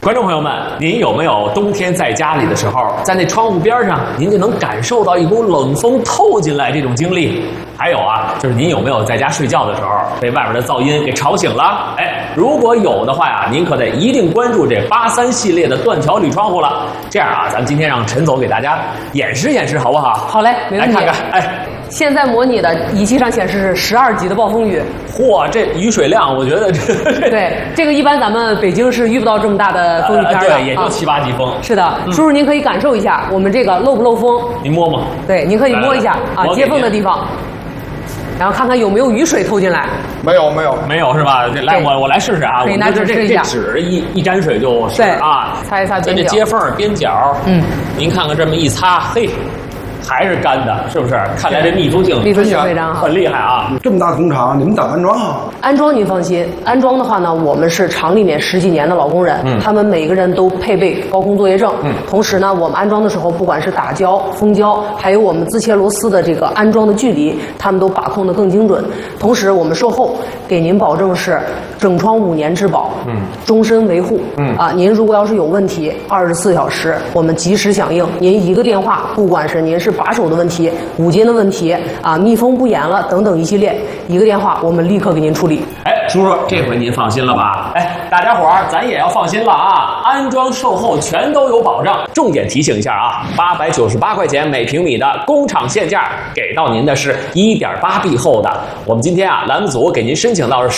观众朋友们，您有没有冬天在家里的时候，在那窗户边上，您就能感受到一股冷风透进来这种经历？还有啊，就是您有没有在家睡觉的时候被外边的噪音给吵醒了？哎，如果有的话呀，您可得一定关注这83系列的断条铝窗户了。这样啊，咱们今天让陈总给大家演示演示，好不好？ 好嘞，没问题。 来看看，哎。 现在模拟的仪器上显示是12级的暴风雨。 嚯，这雨水量，我觉得这对这个一般咱们北京是遇不到这么大的风雨天的， 对，也就7、8级风。 是的，叔叔您可以感受一下我们这个漏不漏风？ 您摸摸。 对，您可以摸一下啊，接缝的地方，然后看看有没有雨水透进来。 没有是吧？这来我来试试啊！ 可以拿纸试一下。 这纸一沾水就是啊， 擦一擦边角。 这接缝边角，您看看这么一擦，嘿。还是干的，是不是？看来这密封性非常好， 很厉害啊！ 这么大工厂，你们怎么安装啊？ 安装您放心，安装的话呢，我们是厂里面10几年的老工人，他们每个人都配备高空作业证。同时呢，我们安装的时候，不管是打胶、封胶，还有我们自切螺丝的这个安装的距离，他们都把控得更精准。同时，我们售后给您保证是整窗5年质保，终身维护。您如果要是有问题，24小时我们及时响应。您一个电话，不管是您是把手的问题、五金的问题啊、密封不严了等等一系列，一个电话我们立刻给您处理。 哎，叔叔，这回您放心了吧？哎，大家伙儿咱也要放心了啊！安装售后全都有保障。重点提醒一下啊，898块钱每平米的工厂限价，给到您的是1.8 壁厚的。我们今天啊，栏目组给您申请到是